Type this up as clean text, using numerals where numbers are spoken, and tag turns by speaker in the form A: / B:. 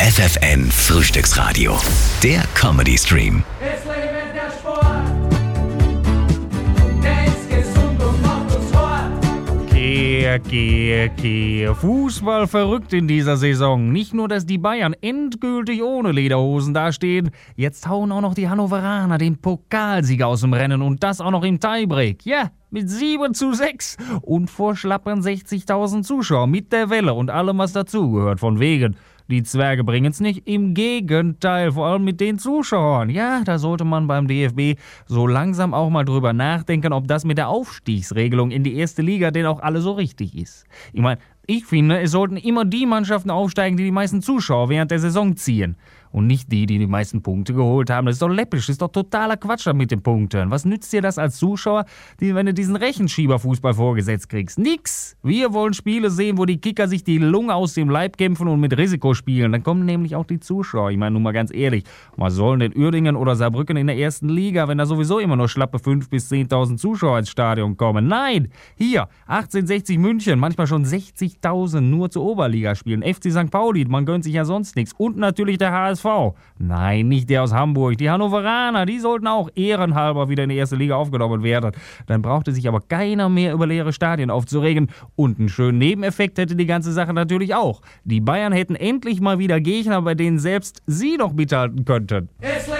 A: FFN Frühstücksradio. Der Comedy Stream.
B: Es lebe der Sport, der ist gesund und macht uns hart.
C: Kehr. Fußball verrückt in dieser Saison. Nicht nur, dass die Bayern endgültig ohne Lederhosen dastehen, jetzt hauen auch noch die Hannoveraner den Pokalsieger aus dem Rennen und das auch noch im Tiebreak. Ja, mit 7:6 und vor schlappen 60.000 Zuschauer mit der Welle und allem, was dazugehört. Von wegen, die Zwerge bringen's nicht. Im Gegenteil, vor allem mit den Zuschauern. Ja, da sollte man beim DFB so langsam auch mal drüber nachdenken, ob das mit der Aufstiegsregelung in die erste Liga denn auch alle so richtig ist. Ich meine, ich finde, es sollten immer die Mannschaften aufsteigen, die die meisten Zuschauer während der Saison ziehen. Und nicht die, die die meisten Punkte geholt haben. Das ist doch läppisch, das ist doch totaler Quatsch mit den Punkten. Was nützt dir das als Zuschauer, wenn du diesen Rechenschieberfußball vorgesetzt kriegst? Nix! Wir wollen Spiele sehen, wo die Kicker sich die Lunge aus dem Leib kämpfen und mit Risiko spielen. Dann kommen nämlich auch die Zuschauer. Ich meine, nun mal ganz ehrlich, was sollen denn Uerdingen oder Saarbrücken in der ersten Liga, wenn da sowieso immer nur schlappe 5.000 bis 10.000 Zuschauer ins Stadion kommen? Nein! Hier, 1860 München, manchmal schon 60.000 nur zur Oberliga spielen. FC St. Pauli, man gönnt sich ja sonst nichts. Und natürlich der HSV. Nein, nicht der aus Hamburg. Die Hannoveraner, die sollten auch ehrenhalber wieder in die erste Liga aufgenommen werden. Dann brauchte sich aber keiner mehr über leere Stadien aufzuregen. Und einen schönen Nebeneffekt hätte die ganze Sache natürlich auch. Die Bayern hätten endlich mal wieder Gegner, bei denen selbst sie noch mithalten könnten.
B: Es